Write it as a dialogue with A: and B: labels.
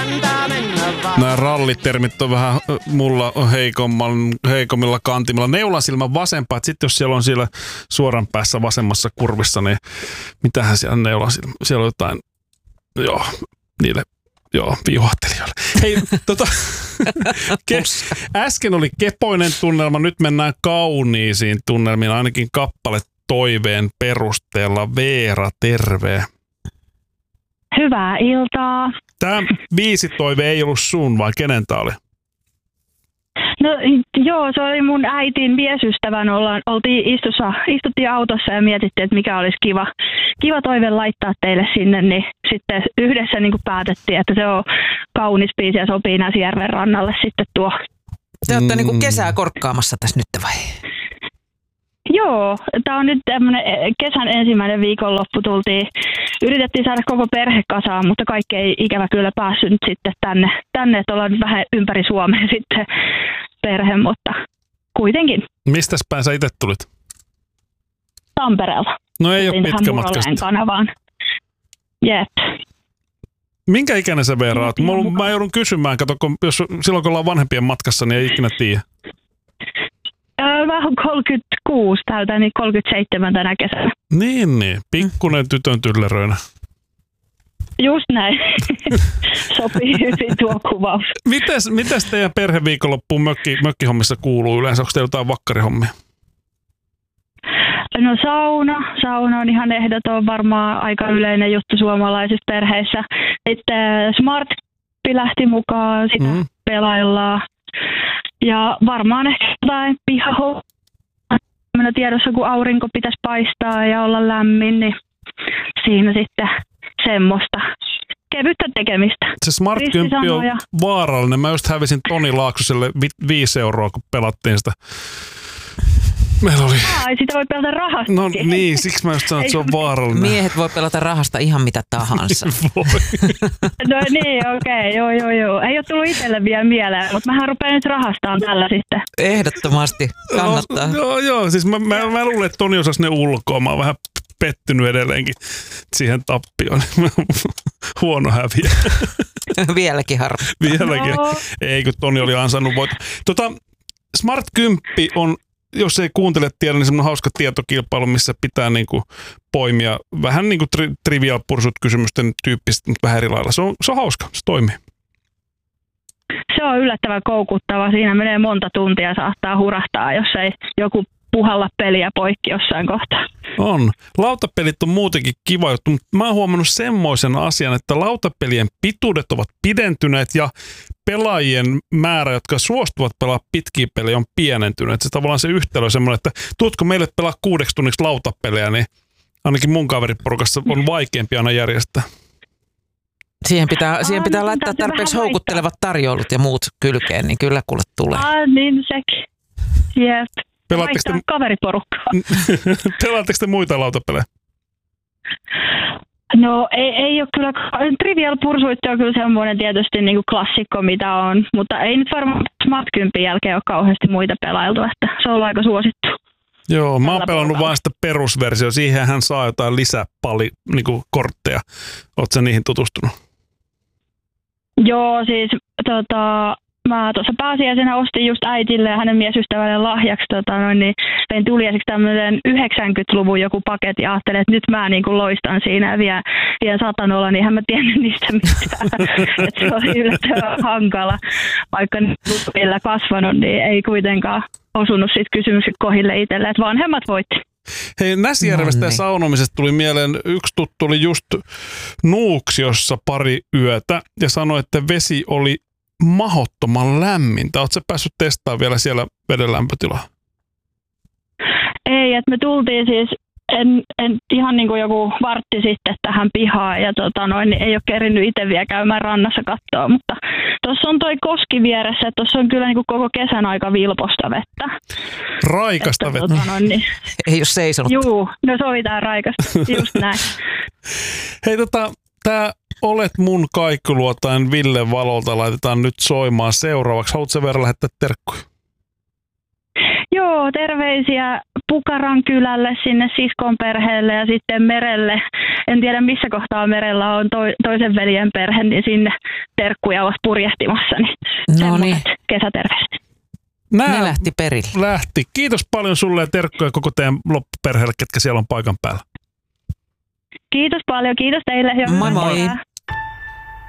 A: Nämä rallitermit on vähän mulla heikommilla kantimilla. Neulasilmän vasempaa, että sitten jos siellä on siellä suoran päässä vasemmassa kurvissa, niin mitähän siellä neulasilmä, siellä on jotain, niille viuhahtelijoille. Hei, äsken oli kepoinen tunnelma, nyt mennään kauniisiin tunnelmiin, ainakin kappale toiveen perusteella. Veera, terve.
B: Hyvää iltaa.
A: Tämä biisitoive ei ollut sun, vai kenen tää oli?
B: No joo, se oli mun äitin miesystävän. Istuttiin autossa ja mietittiin, että mikä olisi kiva toive laittaa teille sinne, niin sitten yhdessä niin kuin päätettiin, että se on kaunis biisi ja sopii Näsijärven rannalle sitten tuo.
C: Te olette niin kuin kesää korkkaamassa tässä nyt vai?
B: Joo, tämä on nyt tämmöinen kesän ensimmäinen viikonloppu yritettiin saada koko perhe kasaan, mutta kaikki ei ikävä kyllä päässyt nyt sitten tänne, että ollaan nyt vähän ympäri Suomea sitten perhe, mutta kuitenkin.
A: Mistäs päin sä itse tulit?
B: Tampereelta.
A: No ei ole pitkä matkasta.
B: Kanavaan. Jep.
A: Minkä ikäinen sä Veera oot? Mä joudun kysymään, kato, silloin kun ollaan vanhempien matkassa, niin ei ikinä tiedä.
B: Mä oon 36 täytän, niin 37 tänä kesänä.
A: Niin. Pikkunen tytön tylleröinä.
B: Just näin. Sopii hyvin tuo kuvaus.
A: Mitäs teidän perheviikonloppuun mökkihommissa kuuluu yleensä? Onko teillä jotain vakkarihommia?
B: No sauna on ihan ehdoton, varmaan aika yleinen juttu suomalaisissa perheissä. Sitten Smart-pi lähti mukaan, sitä pelaillaan. Ja varmaan ehkä jotain pihahommia tiedossa, kun aurinko pitäisi paistaa ja olla lämmin, niin siinä sitten semmoista kevyttä tekemistä.
A: Se Smart-kymppi on vaarallinen. Mä just hävisin Toni Laaksoselle 5 euroa, kun pelattiin sitä. Meillä oli...
B: sitä voi pelata rahasta.
A: No niin, siksi mä just sanon, että se on vaarallinen.
C: Miehet voi pelata rahasta ihan mitä tahansa.
A: Voi.
B: No niin, okei, joo. Ei ole tullut itselle vielä mieleen, mutta mähän rupean nyt rahastaan tällä sitten.
C: Ehdottomasti, kannattaa.
A: Joo, siis mä luulen, että Toni osasi ne ulkoa. Mä oon vähän pettynyt edelleenkin siihen tappioon. Huono häviä.
C: Vieläkin harmi.
A: Vieläkin. No. Ei, kun Toni oli ansainnut voit. Smart 10 on, jos ei kuuntele tiedä, niin semmoinen hauska tietokilpailu, missä pitää niinku poimia vähän niin kuin trivial pursuit kysymysten tyyppistä, mutta vähän eri lailla. Se on hauska, se toimii.
B: Se on yllättävän koukuttava. Siinä menee monta tuntia, saattaa hurahtaa, jos ei joku puhalla peliä poikki jossain kohtaa.
A: On. Lautapelit on muutenkin kiva juttu, mutta mä oon huomannut semmoisen asian, että lautapelien pituudet ovat pidentyneet ja pelaajien määrä, jotka suostuvat pelaa pitkiä pelejä, on pienentynyt. Se tavallaan se yhtälö on semmoinen, että tuutko meille pelaa 6 tunniksi lautapelejä, niin ainakin mun kaveriporukassa on vaikeampi aina järjestää.
C: Siihen pitää laittaa tarpeeksi houkuttelevat tarjoulut ja muut kylkeen, niin kyllä kuule tulee.
B: Niin sekin. Jep. Vaihtaa kaveriporukkaa.
A: Pelaatteko te muita lautapelejä?
B: No ei ole kyllä, Trivial Pursuit on kyllä semmoinen tietysti niin kuin klassikko mitä on, mutta ei nyt varmaan Smart 10 jälkeen ole kauheasti muita pelailtu, että se on ollut aika suosittu.
A: Joo, mä oon pelannut vaan sitä perusversiota, siihen hän saa jotain niin kortteja. Ootko sä niihin tutustunut?
B: Joo, siis mä tuossa pääsiäisenä ostin just äitille ja hänen miesystävälle lahjaksi niin vein tuliaisiksi tämmöisen 90-luvun joku paketti ja ajattelin, että nyt mä niin kuin loistan siinä ja vien satanolla, niin eihän mä tiennyt niistä mitään. Että se oli yllättävän hankala. Vaikka niillä kasvanut, niin ei kuitenkaan osunut siitä kysymykset kohille itselle, että vanhemmat voitti.
A: Hei, Näsijärvestä ja saunomisesta tuli mieleen, yksi tuttu oli just Nuuksiossa pari yötä ja sanoi, että vesi oli mahdottoman lämmintä. Oletko sä päässyt testaamaan vielä siellä veden lämpötilaa?
B: Ei, että me tultiin siis en ihan niin kuin joku vartti sitten tähän pihaan ja niin ei ole kerinyt itse vielä käymään rannassa katsoa, mutta tuossa on toi koski vieressä, että tuossa on kyllä niin kuin koko kesän aika vilposta vettä.
A: Raikasta vettä?
B: Niin.
C: Ei ole seisonut.
B: Juu, no sovitaan raikasta, just näin.
A: Hei tää Olet mun kaikuluotain Ville Valolta laitetaan nyt soimaan seuraavaksi. Haluatko sä Veera lähettää terkkuja?
B: Joo, terveisiä Pukaran kylälle, sinne siskon perheelle ja sitten Merelle. En tiedä missä kohtaa Merellä on toisen veljen perhe, niin sinne terkkuja ovat purjehtimassa.
C: No niin.
B: Kesäterveiset.
C: Ne lähti perille.
A: Lähti. Kiitos paljon sulle ja terkkoja koko teidän loppuperheelle, ketkä siellä on paikan päällä.
B: Kiitos paljon, kiitos teille.
C: Moi moi.